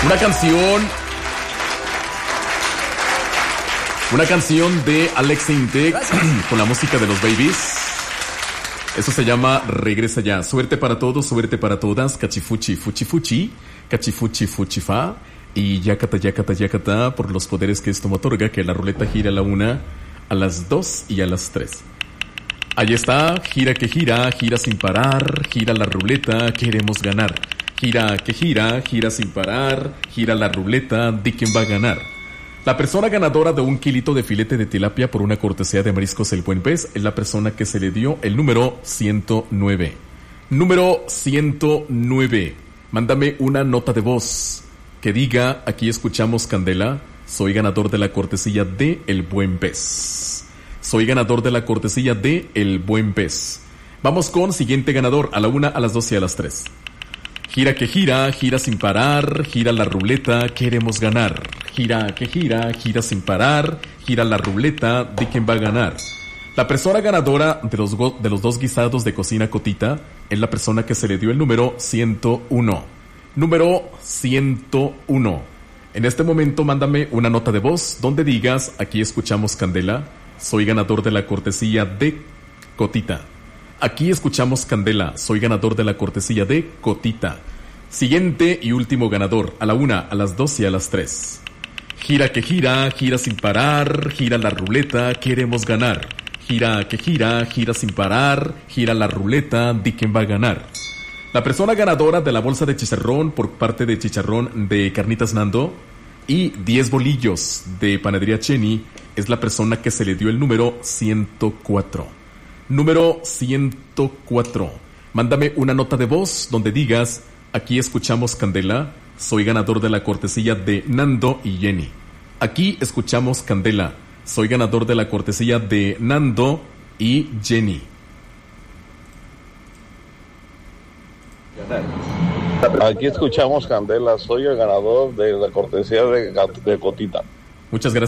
Una canción de Alex Intec con la música de los Babies. Eso se llama Regresa Ya. Suerte para todos, suerte para todas. Cachifuchi, fuchi, fuchi. Cachifuchi, fuchi, fa. Y yacata, yacata, yacata, por los poderes que esto me otorga, que la ruleta gira a la 1, a las 2 y a las 3. Ahí está, gira que gira sin parar, gira la ruleta, queremos ganar. Gira que gira sin parar, gira la ruleta, di quién va a ganar. La persona ganadora de 1 kilito de filete de tilapia por una cortesía de Mariscos El Buen Pez es la persona que se le dio el número 109. Número 109. Mándame una nota de voz que diga, aquí escuchamos Candela, soy ganador de la cortesía de El Buen Pez. Soy ganador de la cortesía de El Buen Pez. Vamos con siguiente ganador, a la 1, a las 2 y a las 3. Gira que gira sin parar, gira la ruleta, queremos ganar. Gira que gira sin parar, gira la ruleta, di quién va a ganar. La persona ganadora de los 2 guisados de cocina Cotita es la persona que se le dio el número 101. Número 101. En este momento mándame una nota de voz donde digas, aquí escuchamos Candela, soy ganador de la cortesía de Cotita. Aquí escuchamos Candela, soy ganador de la cortesía de Cotita. Siguiente y último ganador, a la 1, a las 2 y a las 3. Gira que gira sin parar, gira la ruleta, queremos ganar. Gira que gira sin parar, gira la ruleta, di quién va a ganar. La persona ganadora de la bolsa de chicharrón por parte de Chicharrón de Carnitas Nando y 10 bolillos de Panadería Cheni es la persona que se le dio el número 104. Número 104. Mándame una nota de voz donde digas, aquí escuchamos Candela, soy ganador de la cortesía de Nando y Jenny. Aquí escuchamos Candela, soy ganador de la cortesía de Nando y Jenny. Aquí escuchamos Candela, soy el ganador de la cortesía de Cotita. Muchas gracias.